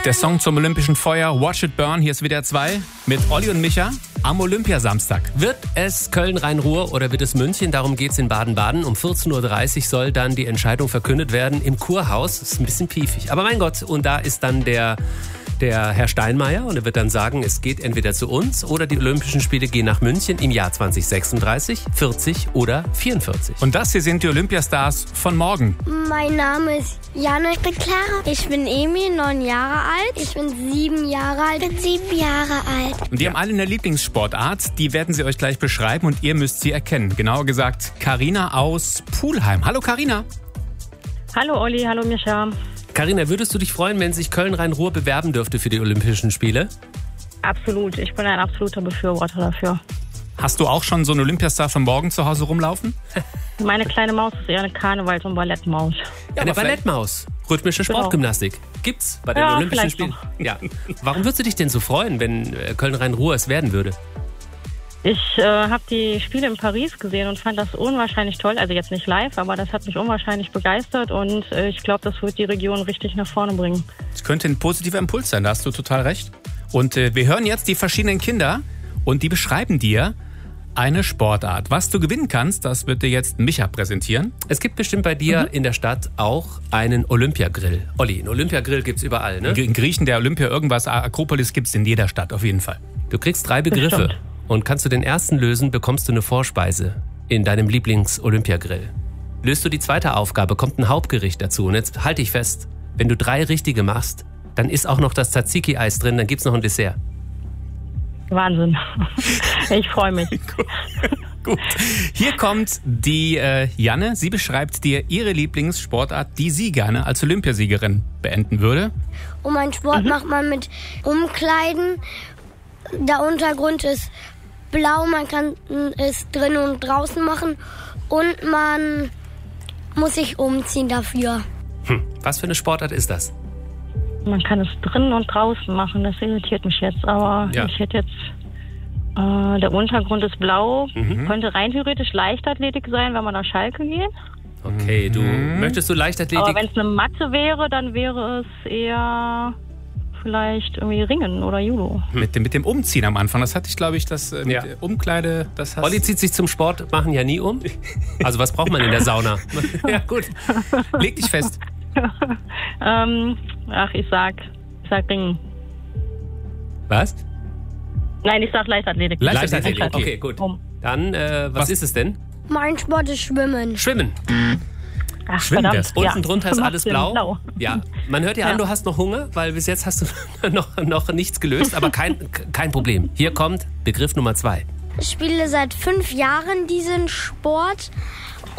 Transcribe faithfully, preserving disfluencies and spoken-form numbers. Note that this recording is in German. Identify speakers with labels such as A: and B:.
A: Der Song zum Olympischen Feuer, Watch It Burn, hier ist W D R zwei mit Olli und Micha am Olympiasamstag.
B: Wird es Köln-Rhein-Ruhr oder wird es München? Darum geht's in Baden-Baden. Um vierzehn Uhr dreißig soll dann die Entscheidung verkündet werden im Kurhaus. Das ist ein bisschen piefig. Aber mein Gott, und da ist dann der... der Herr Steinmeier, und er wird dann sagen, es geht entweder zu uns oder die Olympischen Spiele gehen nach München im Jahr zwanzig sechsunddreißig, vierzig oder vierundvierzig.
A: Und das hier sind die Olympiastars von morgen.
C: Mein Name ist Jana, ich bin Clara. Ich bin Emi, neun Jahre alt. Ich bin sieben Jahre alt. Ich bin sieben Jahre alt.
A: Und die haben alle eine Lieblingssportart, die werden sie euch gleich beschreiben und ihr müsst sie erkennen. Genauer gesagt, Carina aus Pulheim. Hallo Carina.
D: Hallo Olli, hallo Micha.
B: Carina, würdest du dich freuen, wenn sich Köln-Rhein-Ruhr bewerben dürfte für die Olympischen Spiele?
D: Absolut, ich bin ein absoluter Befürworter dafür.
A: Hast du auch schon so einen Olympiastar von morgen zu Hause rumlaufen?
D: Meine kleine Maus ist eher eine Karnevals- und Ballettmaus.
B: Ja, eine Ballettmaus, rhythmische
D: Genau.
B: Sportgymnastik. Gibt's bei den
D: Ja,
B: Olympischen
D: vielleicht
B: Spielen? Ja. Warum würdest du dich denn so freuen, wenn Köln-Rhein-Ruhr es werden würde?
D: Ich äh, habe die Spiele in Paris gesehen und fand das unwahrscheinlich toll. Also jetzt nicht live, aber das hat mich unwahrscheinlich begeistert und äh, ich glaube, das wird die Region richtig nach vorne bringen.
A: Es könnte ein positiver Impuls sein, da hast du total recht. Und äh, wir hören jetzt die verschiedenen Kinder und die beschreiben dir eine Sportart. Was du gewinnen kannst, das wird dir jetzt Micha präsentieren.
B: Es gibt bestimmt bei dir mhm. in der Stadt auch einen Olympiagrill. Olli, einen Olympiagrill gibt's überall, ne?
A: In Griechen, der Olympia, irgendwas, Akropolis gibt's in jeder Stadt, auf jeden Fall.
B: Du kriegst drei Begriffe.
D: Bestimmt.
B: Und kannst du den ersten lösen, bekommst du eine Vorspeise in deinem Lieblings-Olympiagrill. Löst du die zweite Aufgabe, kommt ein Hauptgericht dazu. Und jetzt halte ich fest, wenn du drei richtige machst, dann ist auch noch das Tzatziki-Eis drin, dann gibt's noch ein Dessert.
D: Wahnsinn. Ich freue mich.
A: Gut. Hier kommt die äh, Janne. Sie beschreibt dir ihre Lieblingssportart, die sie gerne als Olympiasiegerin beenden würde.
C: Und mein Sport
D: Mhm.
C: macht man mit Umkleiden. Der Untergrund ist blau, man kann es drinnen und draußen machen und man muss sich umziehen dafür.
B: Hm. Was für eine Sportart ist das?
D: Man kann es drinnen und draußen machen, das irritiert mich jetzt. Aber
A: Ja.
D: ich hätte jetzt, äh, der Untergrund ist blau,
B: Mhm.
D: könnte rein theoretisch Leichtathletik sein, wenn man nach Schalke geht.
B: Okay, du möchtest du
D: Aber
B: Leichtathletik?
D: wenn es eine Matte wäre, dann wäre es eher vielleicht irgendwie Ringen oder Judo.
A: Mit dem, mit dem Umziehen am Anfang. Das hatte ich, glaube ich, das äh, mit
B: Ja.
A: der Umkleide. Das hast
B: Olli zieht sich zum Sport machen ja nie um. Also was braucht man in der Sauna? Ja, gut.
A: Leg dich fest.
D: ähm, ach, ich sag, ich sag Ringen.
B: Was?
D: Nein, ich sag Leichtathletik.
A: Leichtathletik,
D: Leichtathletik.
B: Okay, gut.
D: Um.
B: Dann, äh, was,
A: Was?
B: ist es denn?
C: Mein Sport ist Schwimmen.
B: Schwimmen.
D: Ach,
A: Schwimmen
D: verdammt.
A: wär's.
B: Unten
D: Ja.
B: drunter ist
D: Macht
B: alles
D: Sinn,
B: blau. Ja, man hört ja,
D: Ja.
B: an, du hast noch Hunger, weil bis jetzt hast du noch, noch nichts gelöst, aber kein, kein Problem. Hier kommt Begriff Nummer zwei.
C: Ich spiele seit fünf Jahren diesen Sport